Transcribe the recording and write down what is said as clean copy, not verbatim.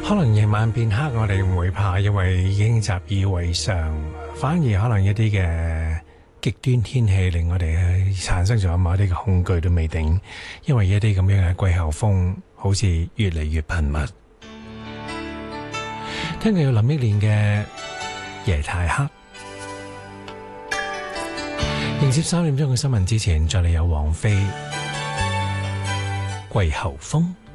可能夜晚變黑，我哋唔會怕，因為已經習以為常。反而可能一啲嘅極端天氣令我哋產生咗某啲嘅恐懼都未定，因為一啲咁樣嘅季候風好似越嚟越頻密。聽日有林憶蓮嘅夜太黑，迎接3點鐘嘅新聞之前，再嚟有王菲季候風。